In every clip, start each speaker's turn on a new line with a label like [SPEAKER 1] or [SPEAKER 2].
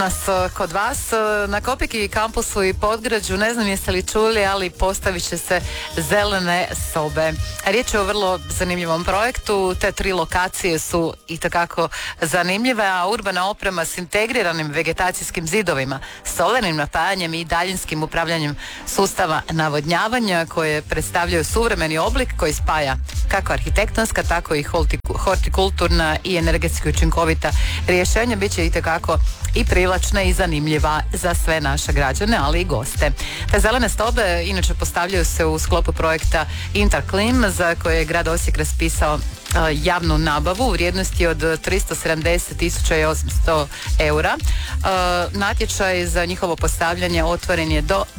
[SPEAKER 1] Kod vas na Kopiki kampusu i Podgrađu, ne znam jeste li čuli, ali postavit će se zelene sobe. Riječ je o vrlo zanimljivom projektu, te 3 lokacije su itekako zanimljive, a urbana oprema s integriranim vegetacijskim zidovima, solarnim napajanjem i daljinskim upravljanjem sustava navodnjavanja koje predstavljaju suvremeni oblik koji spaja kako arhitektonska, tako i hortikulturna i energetski učinkovita rješenja bit će itekako i privlačna i zanimljiva za sve naše građane, ali i goste. Te zelene sobe inače postavljaju se u sklopu projekta Interklim, za koje je grad Osijek raspisao javnu nabavu u vrijednosti od 370.800 eura. Natječaj za njihovo postavljanje otvoren je do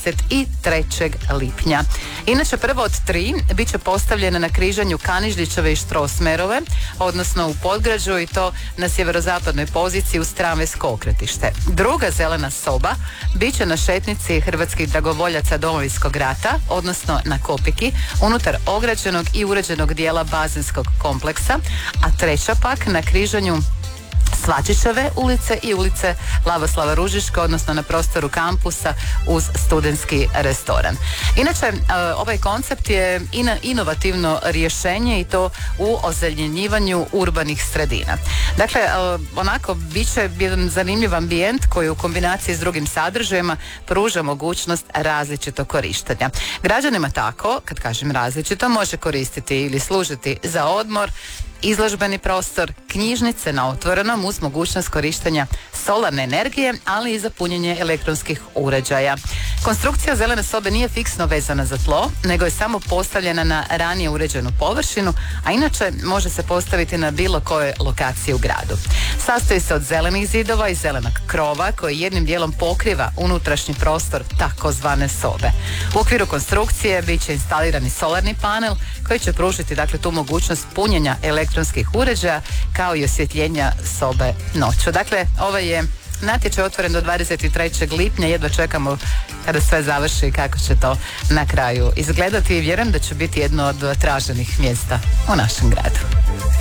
[SPEAKER 1] 23. lipnja. Inače, prvo od 3 bit će postavljena na križanju Kanižlićeve i Štrosmerove, odnosno u Podgrađu, i to na sjeverozapadnoj poziciji uz tramvajsko okretište. Druga zelena soba bit će na šetnici hrvatskih dragovoljaca Domovinskog rata, odnosno na Kopiki, unutar ograđenog i uređenog dijela bazenskog kompleksa, a treća pak na križanju Svačićeve ulice i ulice Lavoslava Ružiška, odnosno na prostoru kampusa uz studentski restoran. Inače, ovaj koncept je inovativno rješenje i to u ozelenjivanju urbanih sredina. Dakle, onako, bit će jedan zanimljiv ambijent koji u kombinaciji s drugim sadržajima pruža mogućnost različitog korištenja. Građanima tako, kad kažem različito, može koristiti ili služiti za odmor, izložbeni prostor, knjižnice na otvorenom uz mogućnost korištenja solarne energije, ali i za punjenje elektronskih uređaja. Konstrukcija zelene sobe nije fiksno vezana za tlo, nego je samo postavljena na ranije uređenu površinu, a inače može se postaviti na bilo kojoj lokaciji u gradu. Sastoji se od zelenih zidova i zelenog krova koji jednim dijelom pokriva unutrašnji prostor takozvane sobe. U okviru konstrukcije bit će instalirani solarni panel koji će pružiti dakle tu mogućnost punjenja elektronskih uređaja kao i osvjetljenja sobe noću. Dakle, ovaj je natječaj otvoren do 23. lipnja, jedva čekamo kada sve završi kako će to na kraju izgledati i vjerujem da će biti jedno od traženih mjesta u našem gradu.